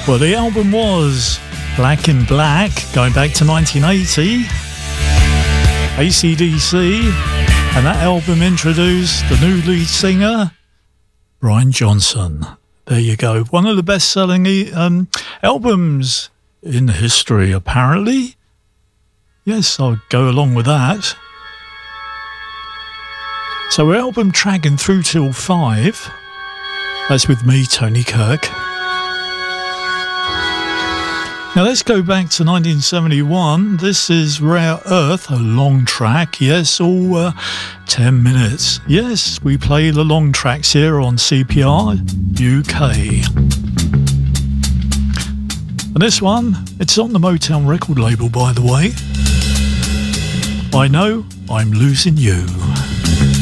Well, the album was Black in Black, going back to 1980. AC/DC, and that album introduced the new lead singer, Brian Johnson. There you go. One of the best-selling albums in history, apparently. Yes, I'll go along with that. So we're album tracking through till 5. That's with me, Tony Kirk. Now let's go back to 1971. This is Rare Earth, a long track. Yes, all 10 minutes. Yes, we play the long tracks here on CPR UK. And this one, it's on the Motown record label, by the way. I Know I'm Losing You.